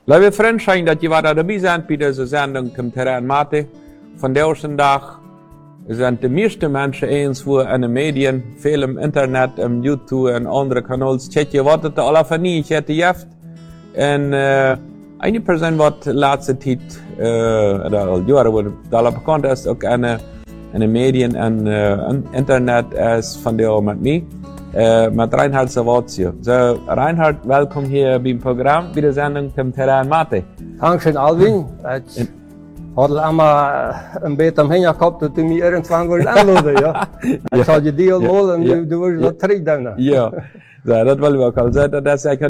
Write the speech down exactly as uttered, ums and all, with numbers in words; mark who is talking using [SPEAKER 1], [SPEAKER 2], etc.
[SPEAKER 1] Lieve vrienden, schön, dass ihr weiter dabei seid bei dieser Sendung im Terrain Mate. Von der ersten Tag sind die meisten Menschen irgendwo in den Medien, viel im Internet, im YouTube und andere Kanäle. Check je wat het alle van nie, het heeft. En uh, eine Person wat de laatste tijd, uh, oder al jaren wordt alle bekend is, ook in de Medien en uh, Internet is van der met mij. Uh, met Reinhard Savazio. So, Reinhard, welkom hier beim Programm, bei der Sendung zum Terrain Mate.
[SPEAKER 2] Dankeschön, Alvin. Ich hatte einmal ein bisschen am Hänger gehabt, dass du mich irgendwann willst anladen, ja. Ich hatte die mal und du willst noch zurücknehmen.
[SPEAKER 1] Ja, so, das wollen wir auch. Also, das ist